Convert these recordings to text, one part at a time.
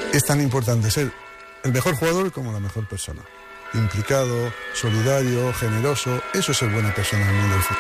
Es tan importante ser el mejor jugador como la mejor persona. Implicado, solidario, generoso, eso es ser buena persona en el mundo del fútbol.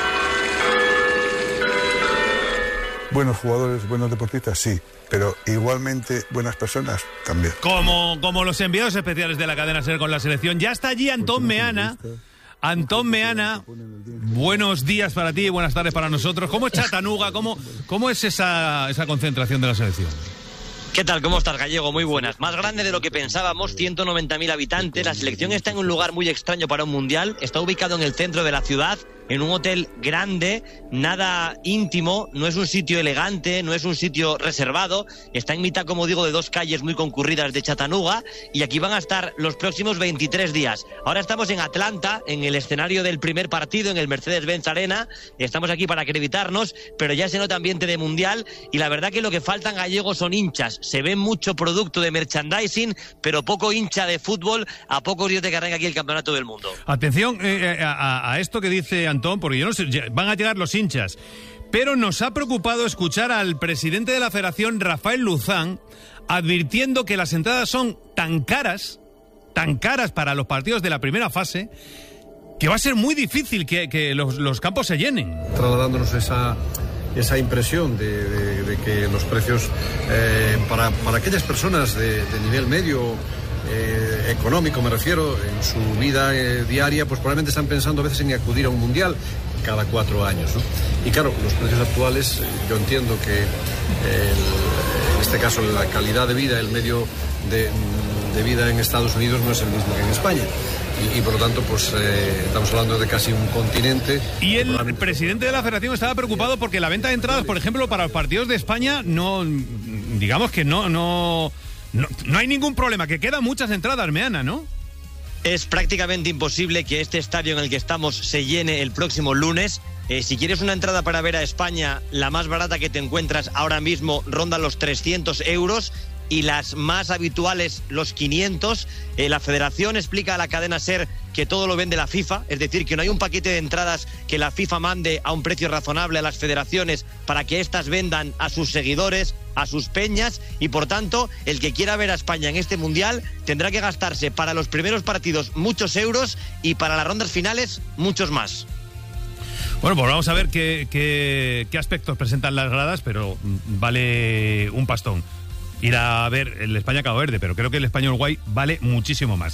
Buenos jugadores, buenos deportistas, sí, pero igualmente buenas personas también. Como los enviados especiales de la cadena SER con la selección. Ya está allí Antón Meana. Antón Meana, buenos días para ti y buenas tardes para nosotros. ¿Cómo es Chattanooga? ¿Cómo es esa concentración de la selección? ¿Qué tal? ¿Cómo estás, Gallego? Muy buenas. Más grande de lo que pensábamos, 190.000 habitantes. La selección está en un lugar muy extraño para un mundial. Está ubicado en el centro de la ciudad, en un hotel grande, nada íntimo, no es un sitio elegante, no es un sitio reservado. Está en mitad, como digo, de dos calles muy concurridas de Chattanooga, y aquí van a estar los próximos 23 días. Ahora estamos en Atlanta, en el escenario del primer partido, en el Mercedes-Benz Arena. Estamos aquí para acreditarnos, pero ya se nota ambiente de mundial, y la verdad que lo que faltan, Gallegos, son hinchas. Se ve mucho producto de merchandising, pero poco hincha de fútbol, a pocos días de que arranque aquí el Campeonato del Mundo. Atención a esto que dice Antón, porque yo no sé, van a llegar los hinchas, pero nos ha preocupado escuchar al presidente de la Federación, Rafael Luzán, advirtiendo que las entradas son tan caras para los partidos de la primera fase, que va a ser muy difícil que los campos se llenen. Trasladándonos esa impresión de que los precios para aquellas personas de nivel medio, económico me refiero, en su vida diaria, pues probablemente están pensando a veces en acudir a un mundial cada 4 años, ¿no? Y claro, los precios actuales, yo entiendo que en este caso la calidad de vida, el medio de vida en Estados Unidos no es el mismo que en España. Y por lo tanto, pues estamos hablando de casi un continente. Y el presidente de la Federación estaba preocupado porque la venta de entradas, por ejemplo, para los partidos de España, no hay ningún problema, que quedan muchas entradas, Meana, ¿no? Es prácticamente imposible que este estadio en el que estamos se llene el próximo lunes. Si quieres una entrada para ver a España, la más barata que te encuentras ahora mismo ronda los 300 euros. Y las más habituales, los 500. La Federación explica a la cadena SER que todo lo vende la FIFA, es decir, que no hay un paquete de entradas que la FIFA mande a un precio razonable a las federaciones para que éstas vendan a sus seguidores, a sus peñas, y por tanto, el que quiera ver a España en este Mundial tendrá que gastarse para los primeros partidos muchos euros y para las rondas finales muchos más. Bueno, pues vamos a ver qué aspectos presentan las gradas, pero vale un pastón ir a ver el España-Cabo Verde, pero creo que el España-Uruguay vale muchísimo más.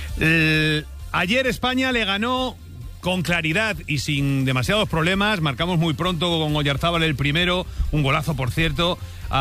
Ayer España le ganó con claridad y sin demasiados problemas. Marcamos muy pronto con Oyarzábal el primero, un golazo, por cierto,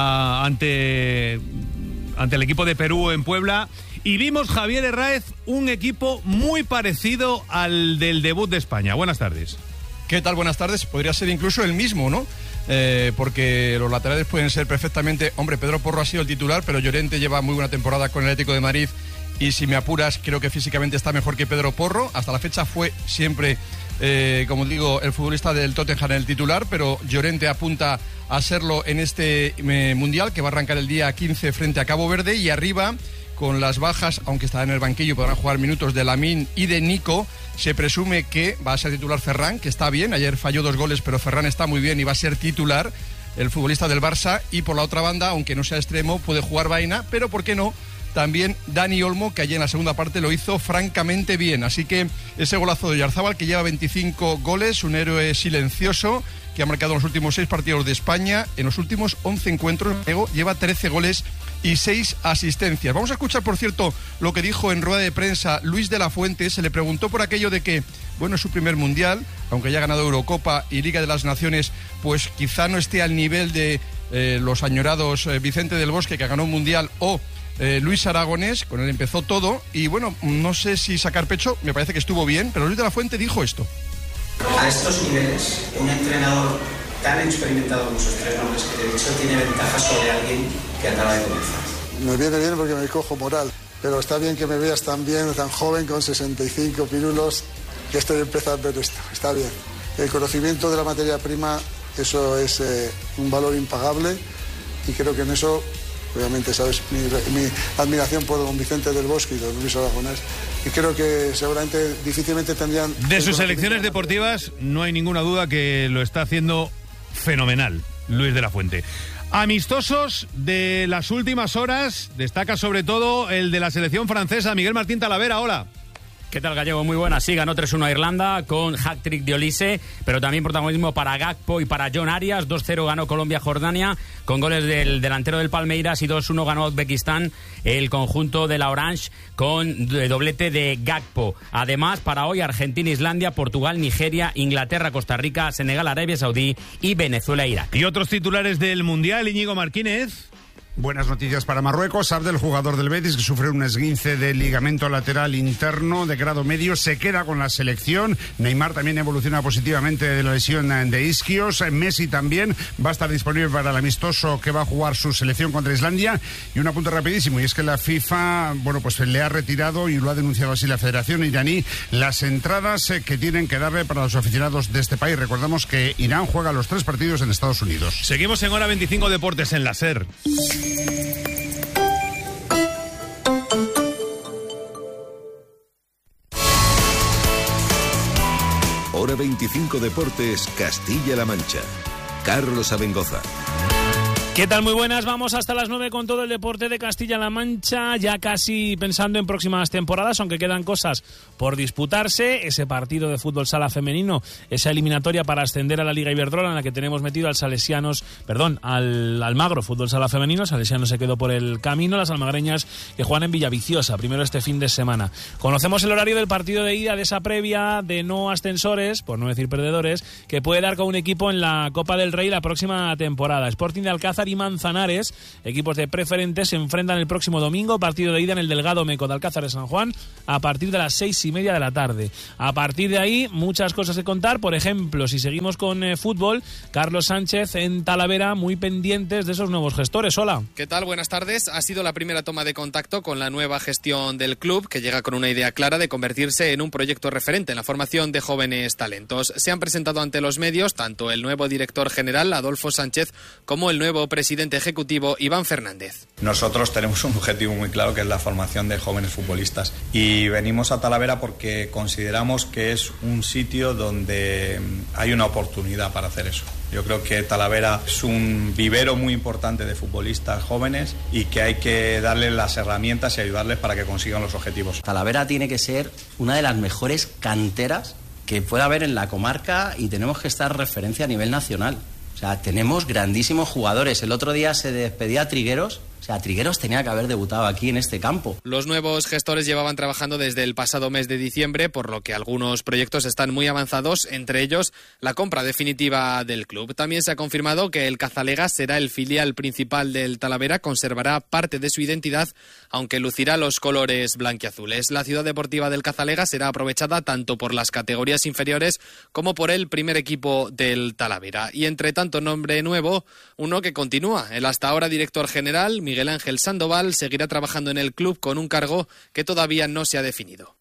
ante el equipo de Perú en Puebla. Y vimos, Javier Herráez, un equipo muy parecido al del debut de España. Buenas tardes. ¿Qué tal? Buenas tardes. Podría ser incluso el mismo, ¿no? Porque los laterales pueden ser perfectamente... Hombre, Pedro Porro ha sido el titular, pero Llorente lleva muy buena temporada con el Atlético de Madrid y si me apuras, creo que físicamente está mejor que Pedro Porro. Hasta la fecha fue siempre, como digo, el futbolista del Tottenham el titular, pero Llorente apunta a serlo en este Mundial, que va a arrancar el día 15 frente a Cabo Verde, y arriba, con las bajas, aunque estará en el banquillo, podrán jugar minutos de Lamine y de Nico. Se presume que va a ser titular Ferran, que está bien, ayer falló 2 goles, pero Ferran está muy bien y va a ser titular, el futbolista del Barça. Y por la otra banda, aunque no sea extremo, puede jugar Baena, pero ¿por qué no? También Dani Olmo, que ayer en la segunda parte lo hizo francamente bien. Así que ese golazo de Oyarzábal, que lleva 25 goles, un héroe silencioso, que ha marcado en los últimos 6 partidos de España. En los últimos 11 encuentros lleva 13 goles y 6 asistencias. Vamos a escuchar, por cierto, lo que dijo en rueda de prensa Luis de la Fuente. Se le preguntó por aquello de que, bueno, es su primer Mundial, aunque haya ganado Eurocopa y Liga de las Naciones, pues quizá no esté al nivel de los añorados Vicente del Bosque, que ganó un Mundial, o Luis Aragonés, con él empezó todo. Y bueno, no sé si sacar pecho, me parece que estuvo bien, pero Luis de la Fuente dijo esto. A estos niveles, un entrenador tan experimentado como esos 3 nombres que te he dicho tiene ventaja sobre alguien que acaba de comenzar. Me viene bien porque me cojo moral, pero está bien que me veas tan bien, tan joven, con 65 pirulos, que estoy empezando en esto. Está bien. El conocimiento de la materia prima, eso es un valor impagable, y creo que en eso, obviamente, sabes mi admiración por don Vicente del Bosque y don Luis Aragonés, y creo que seguramente difícilmente tendrían... De sus selecciones deportivas no hay ninguna duda que lo está haciendo fenomenal Luis de la Fuente. Amistosos de las últimas horas, destaca sobre todo el de la selección francesa. Miguel Martín Talavera, hola. ¿Qué tal, Gallego? Muy buena. Sí, ganó 3-1 a Irlanda con hat-trick de Olise, pero también protagonismo para Gakpo y para John Arias. 2-0 ganó Colombia a Jordania con goles del delantero del Palmeiras y 2-1 ganó Uzbekistán el conjunto de la Orange con doblete de Gakpo. Además, para hoy Argentina, Islandia, Portugal, Nigeria, Inglaterra, Costa Rica, Senegal, Arabia Saudí y Venezuela, Irak. Y otros titulares del Mundial, Íñigo Martínez. Buenas noticias para Marruecos. Abdel, jugador del Betis, que sufre un esguince de ligamento lateral interno de grado medio, se queda con la selección. Neymar también evoluciona positivamente de la lesión de isquios. Messi también va a estar disponible para el amistoso que va a jugar su selección contra Islandia. Y un apunte rapidísimo, y es que la FIFA, pues le ha retirado, y lo ha denunciado así la Federación iraní, las entradas que tienen que darle para los aficionados de este país. Recordamos que Irán juega los 3 partidos en Estados Unidos. Seguimos en Hora 25 Deportes en la SER. Hora 25 Deportes, Castilla-La Mancha. Carlos Abengoza. ¿Qué tal? Muy buenas, vamos hasta las 9 con todo el deporte de Castilla-La Mancha, ya casi pensando en próximas temporadas, aunque quedan cosas por disputarse. Ese partido de fútbol sala femenino, esa eliminatoria para ascender a la Liga Iberdrola, en la que tenemos metido al Almagro fútbol sala femenino. Salesianos se quedó por el camino, las almagreñas que juegan en Villaviciosa, primero este fin de semana. Conocemos el horario del partido de ida, de esa previa de no ascensores, por no decir perdedores, que puede dar con un equipo en la Copa del Rey la próxima temporada. Sporting de Alcázar y Manzanares, equipos de preferentes, se enfrentan el próximo domingo, partido de ida en el Delgado Meco de Alcázar de San Juan, a partir de las 6:30 de la tarde. A partir de ahí, muchas cosas que contar. Por ejemplo, si seguimos con fútbol, Carlos Sánchez en Talavera, muy pendientes de esos nuevos gestores. Hola. ¿Qué tal? Buenas tardes. Ha sido la primera toma de contacto con la nueva gestión del club, que llega con una idea clara de convertirse en un proyecto referente en la formación de jóvenes talentos. Se han presentado ante los medios tanto el nuevo director general, Adolfo Sánchez, como el nuevo presidente ejecutivo, Iván Fernández. Nosotros tenemos un objetivo muy claro, que es la formación de jóvenes futbolistas, y venimos a Talavera porque consideramos que es un sitio donde hay una oportunidad para hacer eso. Yo creo que Talavera es un vivero muy importante de futbolistas jóvenes y que hay que darles las herramientas y ayudarles para que consigan los objetivos. Talavera tiene que ser una de las mejores canteras que pueda haber en la comarca, y tenemos que estar referencia a nivel nacional. O sea, tenemos grandísimos jugadores. El otro día se despedía a Trigueros. O sea, Trigueros tenía que haber debutado aquí en este campo. Los nuevos gestores llevaban trabajando desde el pasado mes de diciembre, por lo que algunos proyectos están muy avanzados, entre ellos la compra definitiva del club. También se ha confirmado que el Cazalega será el filial principal del Talavera, conservará parte de su identidad, aunque lucirá los colores blanquiazules. La ciudad deportiva del Cazalega será aprovechada tanto por las categorías inferiores como por el primer equipo del Talavera. Y entre tanto nombre nuevo, uno que continúa. El hasta ahora director general, Miguel Ángel Sandoval, seguirá trabajando en el club con un cargo que todavía no se ha definido.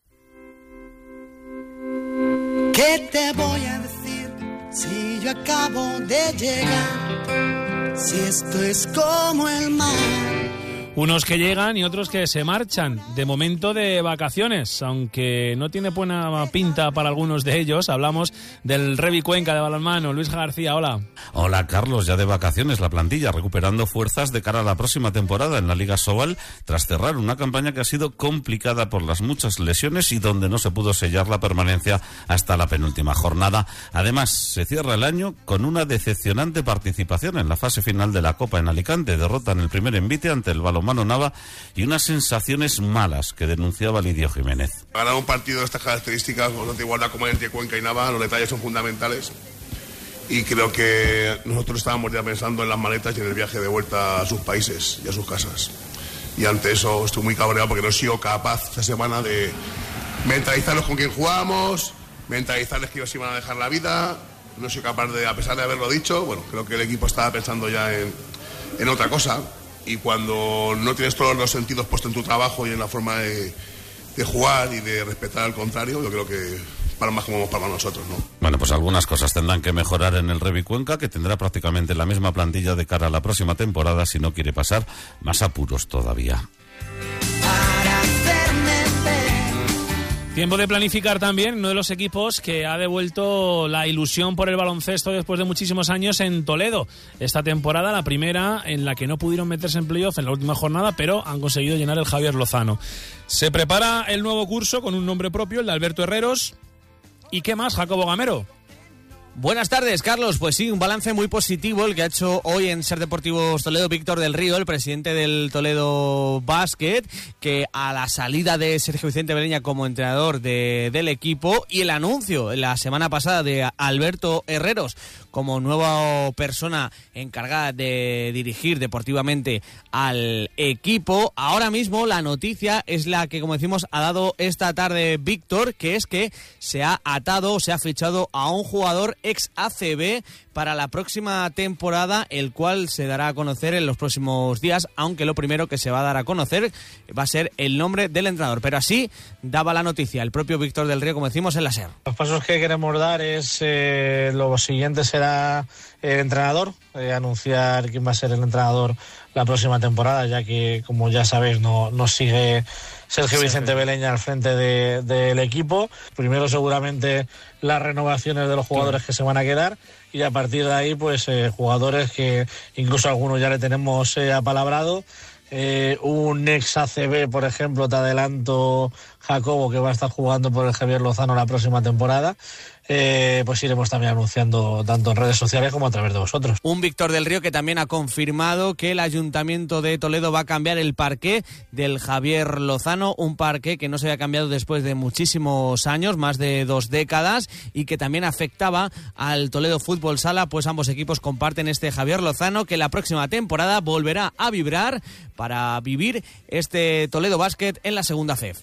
¿Qué te voy a decir si yo acabo de llegar? Si esto es como el mar. Unos que llegan y otros que se marchan, de momento de vacaciones, aunque no tiene buena pinta para algunos de ellos. Hablamos del Revi Cuenca de balonmano. Luis García, hola. Hola, Carlos, ya de vacaciones la plantilla, recuperando fuerzas de cara a la próxima temporada en la Liga Sobal, tras cerrar una campaña que ha sido complicada por las muchas lesiones y donde no se pudo sellar la permanencia hasta la penúltima jornada. Además, se cierra el año con una decepcionante participación en la fase final de la Copa en Alicante, derrota en el primer envite ante el balonmano Nava y unas sensaciones malas que denunciaba Lidio Jiménez. Ganar un partido de estas características, con tanta igualdad como entre Cuenca y Nava, los detalles son fundamentales, y creo que nosotros estábamos ya pensando en las maletas y en el viaje de vuelta a sus países y a sus casas. Y ante eso estoy muy cabreado porque no he sido capaz esta semana de mentalizarlos con quién jugamos, mentalizarles que ellos iban a dejar la vida. No soy capaz de, a pesar de haberlo dicho, bueno, creo que el equipo estaba pensando ya en otra cosa. Y cuando no tienes todos los sentidos puestos en tu trabajo y en la forma de jugar y de respetar al contrario, yo creo que palmas como hemos palmado nosotros, ¿no? Bueno, pues algunas cosas tendrán que mejorar en el Revi Cuenca, que tendrá prácticamente la misma plantilla de cara a la próxima temporada si no quiere pasar más apuros todavía. Tiempo de planificar también uno de los equipos que ha devuelto la ilusión por el baloncesto después de muchísimos años en Toledo. Esta temporada, la primera en la que no pudieron meterse en playoff en la última jornada, pero han conseguido llenar el Javier Lozano. Se prepara el nuevo curso con un nombre propio, el de Alberto Herreros. ¿Y qué más, Jacobo Gamero? Buenas tardes, Carlos. Pues sí, un balance muy positivo el que ha hecho hoy en Ser Deportivos Toledo Víctor del Río, el presidente del Toledo Basket, que a la salida de Sergio Vicente Beleña como entrenador del equipo y el anuncio la semana pasada de Alberto Herreros como nueva persona encargada de dirigir deportivamente al equipo, ahora mismo la noticia es la que, como decimos, ha dado esta tarde Víctor, que es que se ha fichado a un jugador ex ACB para la próxima temporada, el cual se dará a conocer en los próximos días, aunque lo primero que se va a dar a conocer va a ser el nombre del entrenador. Pero así daba la noticia el propio Víctor del Río, como decimos, en la SER. Los pasos que queremos dar es lo siguiente será el entrenador, anunciar quién va a ser el entrenador la próxima temporada, ya que, como ya sabéis, no sigue Sergio Vicente Beleña al frente del equipo. Primero seguramente las renovaciones de los jugadores que se van a quedar, y a partir de ahí pues jugadores que incluso algunos ya le tenemos apalabrado. Un ex ACB, por ejemplo, te adelanto, Jacobo, que va a estar jugando por el Javier Lozano la próxima temporada. Pues iremos también anunciando tanto en redes sociales como a través de vosotros. Un Víctor del Río que también ha confirmado que el Ayuntamiento de Toledo va a cambiar el parqué del Javier Lozano, un parqué que no se había cambiado después de muchísimos años, más de 2 décadas, y que también afectaba al Toledo Fútbol Sala, pues ambos equipos comparten este Javier Lozano, que la próxima temporada volverá a vibrar para vivir este Toledo Basket en la segunda FEF.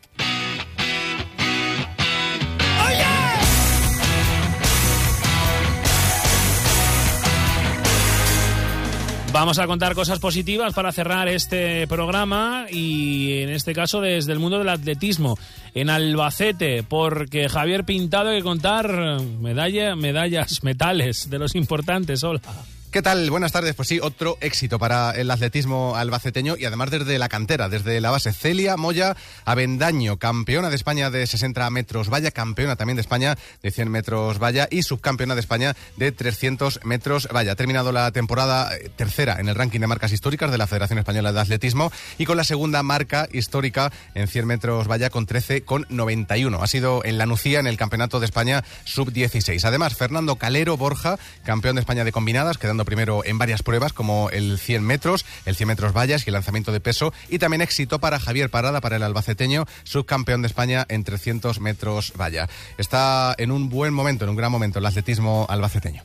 Vamos a contar cosas positivas para cerrar este programa, y en este caso desde el mundo del atletismo en Albacete, porque Javier Pintado hay que contar metales de los importantes. Hola. ¿Qué tal? Buenas tardes. Pues sí, otro éxito para el atletismo albaceteño, y además desde la cantera, desde la base. Celia Moya Avendaño, campeona de España de 60 metros valla, campeona también de España de 100 metros valla y subcampeona de España de 300 metros valla. Ha terminado la temporada tercera en el ranking de marcas históricas de la Federación Española de Atletismo, y con la segunda marca histórica en 100 metros valla con 13,91. Ha sido en la Nucía en el Campeonato de España sub-16. Además, Fernando Calero Borja, campeón de España de combinadas, quedando primero en varias pruebas como el 100 metros, el 100 metros vallas y el lanzamiento de peso, y también éxito para Javier Parada, para el albaceteño, subcampeón de España en 300 metros valla. Está en un buen momento, en un gran momento el atletismo albaceteño.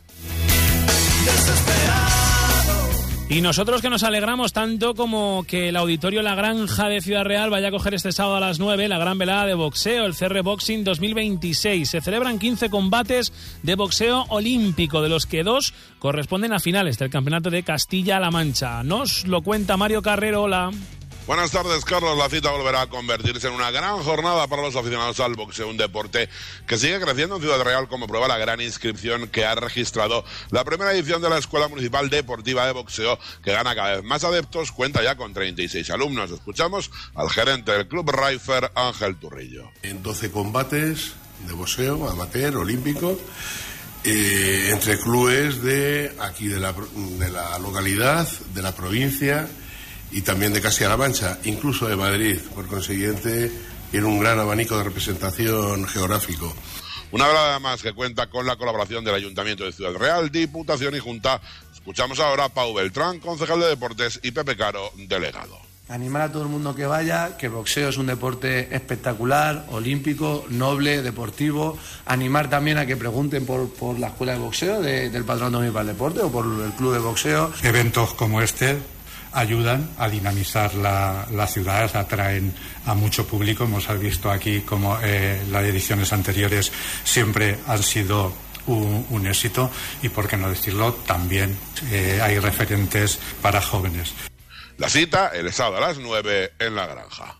Y nosotros que nos alegramos tanto como que el Auditorio La Granja de Ciudad Real vaya a coger este sábado a las 9 la gran velada de boxeo, el CR Boxing 2026. Se celebran 15 combates de boxeo olímpico, de los que 2 corresponden a finales del Campeonato de Castilla-La Mancha. Nos lo cuenta Mario Carrero. Hola. Buenas tardes, Carlos. La cita volverá a convertirse en una gran jornada para los aficionados al boxeo, un deporte que sigue creciendo en Ciudad Real, como prueba la gran inscripción que ha registrado la primera edición de la Escuela Municipal Deportiva de Boxeo, que gana cada vez más adeptos, cuenta ya con 36 alumnos. Escuchamos al gerente del Club Raifer, Ángel Turrillo. En 12 combates de boxeo, amateur, olímpico, entre clubes de aquí, de la localidad, de la provincia y también de Castilla-La Mancha, incluso de Madrid. Por consiguiente, tiene un gran abanico de representación geográfico. Una velada más que cuenta con la colaboración del Ayuntamiento de Ciudad Real, Diputación y Junta. Escuchamos ahora a Pau Beltrán, concejal de Deportes, y Pepe Caro, delegado. Animar a todo el mundo que vaya, que el boxeo es un deporte espectacular, olímpico, noble, deportivo. Animar también a que pregunten por la escuela de boxeo del Patronato Municipal del Deporte o por el club de boxeo. Eventos como este ayudan a dinamizar la ciudad, atraen a mucho público. Hemos visto aquí como las ediciones anteriores siempre han sido un éxito, y por qué no decirlo, también hay referentes para jóvenes. La cita el sábado a las 9 en La Granja.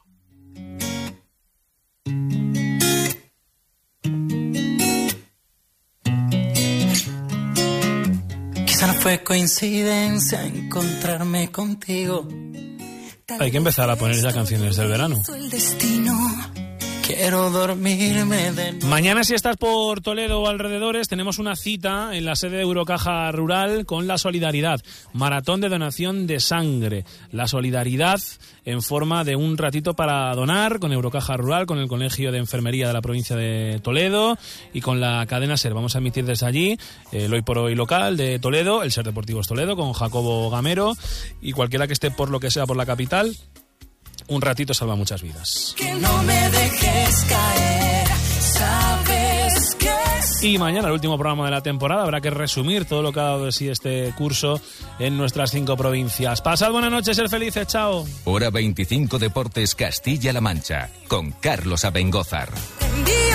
Quizá no fue coincidencia encontrarme contigo. Hay que empezar a poner ya canciones del verano. El destino quiero dormirme de noche. Mañana, si estás por Toledo o alrededores, tenemos una cita en la sede de Eurocaja Rural con la solidaridad. Maratón de donación de sangre. La solidaridad en forma de un ratito para donar con Eurocaja Rural, con el Colegio de Enfermería de la provincia de Toledo y con la cadena SER. Vamos a emitir desde allí el Hoy por Hoy local de Toledo, el SER Deportivos Toledo, con Jacobo Gamero, y cualquiera que esté por lo que sea por la capital. Un ratito salva muchas vidas. Que no me dejes caer, sabes que... Y mañana, el último programa de la temporada, habrá que resumir todo lo que ha dado de sí este curso en nuestras 5 provincias. Pasad buenas noches, ser felices, chao. Hora 25 Deportes Castilla-La Mancha, con Carlos Abengózar.